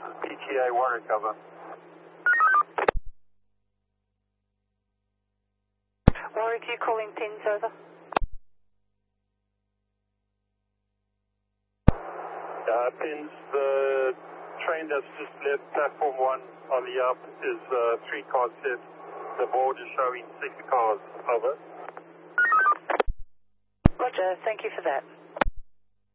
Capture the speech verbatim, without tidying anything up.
P T A Warwick, over. Warwick, you calling pins, over? Uh, pins, the train that's just left platform one on the up is uh, three cars set. The board is showing six cars, over. Roger, thank you for that.